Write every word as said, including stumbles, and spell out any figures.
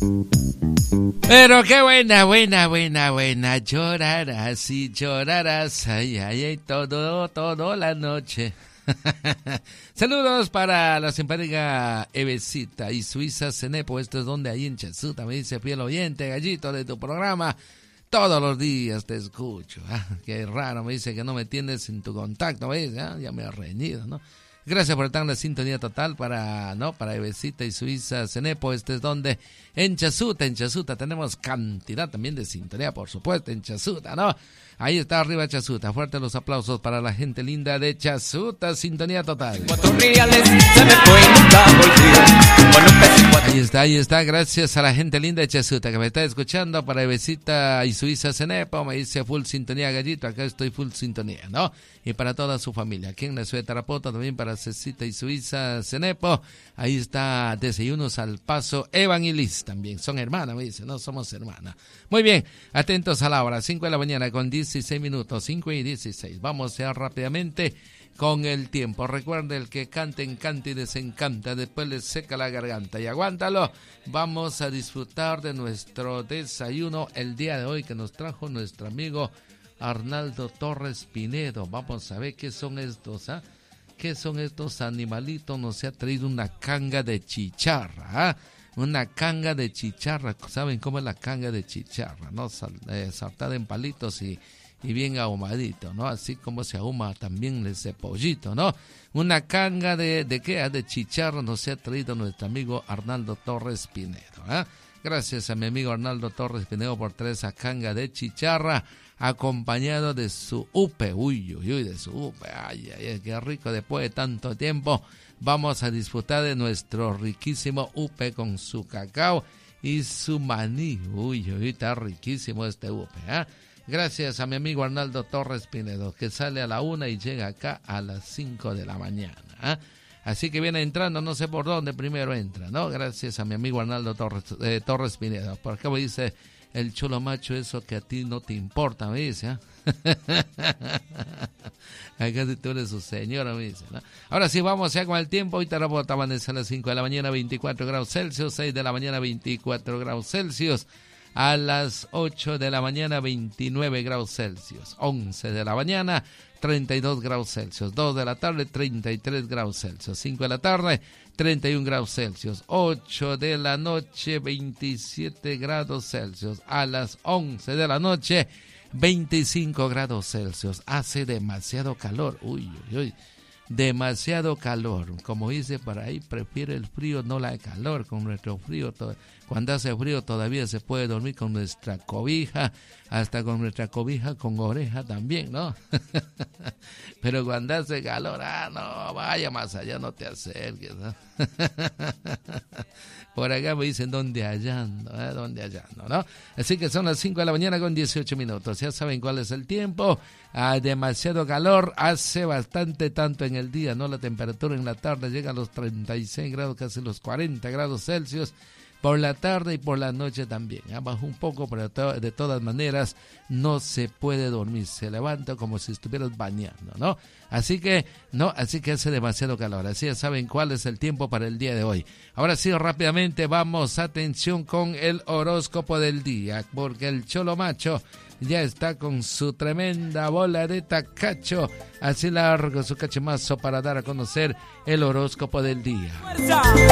Pero qué buena, buena, buena, buena. Llorarás y llorarás. Ay, ay, ay, todo, todo la noche. Saludos para la simpática Evecita y Suiza Cenepo. Esto es donde ahí en Chasuta. Me dice fiel oyente, gallito de tu programa. Todos los días te escucho. Ah, qué raro, me dice que no me tienes en tu contacto. ¿Ves? Ah, ya me ha reñido, ¿no? Gracias por estar en la sintonía total para, ¿no? Para Evecita y Suiza Cenepo. Este es donde en Chasuta, en Chasuta tenemos cantidad también de sintonía, por supuesto, en Chasuta, ¿no? Ahí está arriba Chasuta. Fuertes los aplausos para la gente linda de Chasuta, sintonía total. Ahí está, ahí está. Gracias a la gente linda de Chasuta que me está escuchando. Para Evecita y Suiza Cenepo, me dice full sintonía, gallito. Acá estoy full sintonía, ¿no? Y para toda su familia. Aquí en la ciudad de Tarapoto, también para Cecita y Suiza Cenepo. Ahí está Desayunos al Paso. Evan y Liz también. Son hermanas, me dice. No, somos hermanas. Muy bien. Atentos a la hora. cinco de la mañana con dieciséis minutos. cinco y dieciséis. Vamos ya rápidamente con el tiempo. Recuerde, el que cante, encanta y desencanta. Después le seca la garganta. Y aguántalo. Vamos a disfrutar de nuestro desayuno el día de hoy que nos trajo nuestro amigo Arnaldo Torres Pinedo. Vamos a ver qué son estos, ¿ah? ¿eh? ¿Qué son estos animalitos? Nos ha traído una canga de chicharra, ¿eh? Una canga de chicharra. ¿Saben cómo es la canga de chicharra? ¿No? Sal, eh, saltada en palitos y, y bien ahumadito, ¿no? Así como se ahuma también ese pollito, ¿no? Una canga de, ¿de qué? De chicharra nos ha traído nuestro amigo Arnaldo Torres Pinedo, ¿eh? Gracias a mi amigo Arnaldo Torres Pinedo por traer esa canga de chicharra, acompañado de su upe, uy, uy, uy, de su upe, ay, ay, qué rico, después de tanto tiempo, vamos a disfrutar de nuestro riquísimo upe con su cacao y su maní, uy, uy, está riquísimo este upe, ¿eh? Gracias a mi amigo Arnaldo Torres Pinedo, que sale a la una y llega acá a las cinco de la mañana, ¿eh? Así que viene entrando, no sé por dónde primero entra, ¿no? Gracias a mi amigo Arnaldo Torres, eh, Torres Pinedo. Por acá me dice el chulo macho, eso que a ti no te importa, me dice, ¿eh? Acá si tú eres su señora, me dice, ¿no? Ahora sí, vamos ya con el tiempo. Hoy Tarapota amanece a las cinco de la mañana, veinticuatro grados Celsius, seis de la mañana, veinticuatro grados Celsius. A las ocho de la mañana, veintinueve grados Celsius. once de la mañana, treinta y dos grados Celsius. dos de la tarde, treinta y tres grados Celsius. cinco de la tarde, treinta y un grados Celsius. ocho de la noche, veintisiete grados Celsius. A las once de la noche, veinticinco grados Celsius. Hace demasiado calor. Uy, uy, uy. Demasiado calor. Como dice por ahí, prefiere el frío, no la calor. Con nuestro frío, to- cuando hace frío todavía se puede dormir con nuestra cobija, hasta con nuestra cobija con oreja también, ¿no? Pero cuando hace calor, ah, no, vaya más allá, no te acerques, ¿no? Por acá me dicen dónde hallando, ¿eh? Dónde hallando, ¿no? Así que son las cinco de la mañana con dieciocho minutos. Ya saben cuál es el tiempo. Ah, demasiado calor, hace bastante tanto en el día, ¿no? La temperatura en la tarde llega a los treinta y seis grados, casi los cuarenta grados Celsius. Por la tarde y por la noche también. ¿eh? Bajó un poco, pero to- de todas maneras no se puede dormir. Se levanta como si estuvieras bañando, ¿no? Así que, no, así que hace demasiado calor. Así ya saben cuál es el tiempo para el día de hoy. Ahora sí, rápidamente vamos, atención con el horóscopo del día, porque el cholo macho ya está con su tremenda bola de tacacho, así largo su cachemazo para dar a conocer el horóscopo del día.